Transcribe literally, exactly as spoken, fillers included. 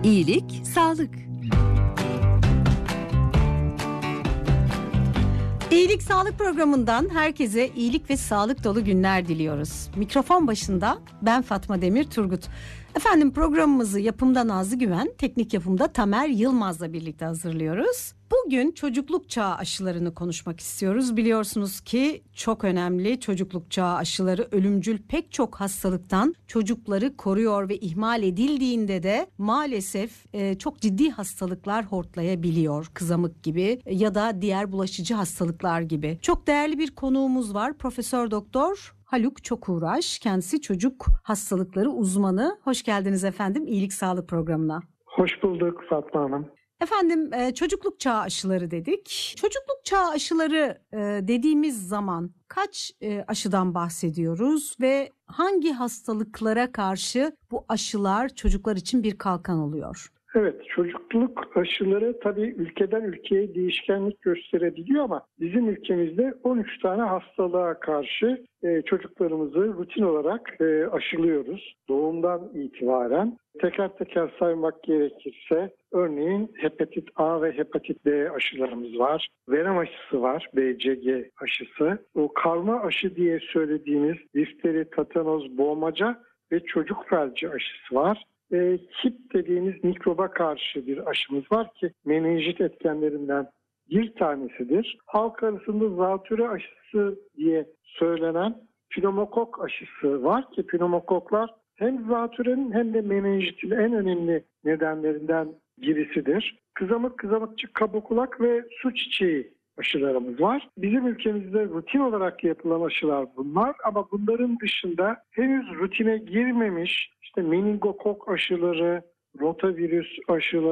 İyilik, sağlık. İyilik Sağlık programından herkese iyilik ve sağlık dolu günler diliyoruz. Mikrofon başında ben Fatma Demir Turgut. Efendim programımızı yapımda Nazlı Güven, teknik yapımda Tamer Yılmaz'la birlikte hazırlıyoruz. Bugün çocukluk çağı aşılarını konuşmak istiyoruz. Biliyorsunuz ki çok önemli çocukluk çağı aşıları ölümcül pek çok hastalıktan çocukları koruyor ve ihmal edildiğinde de maalesef e, çok ciddi hastalıklar hortlayabiliyor. Kızamık gibi ya da diğer bulaşıcı hastalıklar gibi. Çok değerli bir konuğumuz var. Profesör Doktor Haluk Çokuğraş, kendisi çocuk hastalıkları uzmanı. Hoş geldiniz efendim İyilik Sağlık programına. Hoş bulduk Fatma Hanım. Efendim çocukluk çağı aşıları dedik. Çocukluk çağı aşıları dediğimiz zaman kaç aşıdan bahsediyoruz ve hangi hastalıklara karşı bu aşılar çocuklar için bir kalkan oluyor? Evet, çocukluk aşıları tabii ülkeden ülkeye değişkenlik gösterebiliyor ama bizim ülkemizde on üç tane hastalığa karşı e, çocuklarımızı rutin olarak e, aşılıyoruz. Doğumdan itibaren teker teker saymak gerekirse örneğin hepatit A ve hepatit B aşılarımız var. Verem aşısı var, B C G aşısı. O karma aşı diye söylediğimiz difteri, tetanoz, boğmaca ve çocuk felci aşısı var. E, Hip dediğimiz mikroba karşı bir aşımız var ki menenjit etkenlerinden bir tanesidir. Halk arasında zatürre aşısı diye söylenen pneumokok aşısı var ki pneumokoklar hem zatürrenin hem de menenjitin en önemli nedenlerinden birisidir. Kızamık, kızamıkçık, kabakulak ve su çiçeği aşılarımız var. Bizim ülkemizde rutin olarak yapılan aşılar bunlar ama bunların dışında henüz rutine girmemiş işte meningokok aşıları, rotavirüs aşıları,